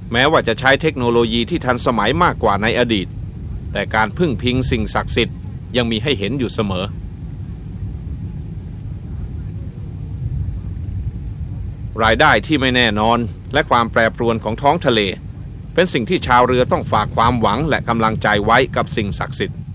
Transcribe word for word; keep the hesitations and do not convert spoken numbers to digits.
แม้ว่าจะใช้เทคโนโลยีที่ทันสมัยมากกว่าในอดีตแต่การพึ่งพิงสิ่งศักดิ์สิทธิ์ยังมีให้เห็นอยู่เสมอรายได้ที่ไม่แน่นอนและความแปรปรวนของท้องทะเลเป็นสิ่งที่ชาวเรือต้องฝากความหวังและกำลังใจไว้กับสิ่งศักดิ์สิทธิ์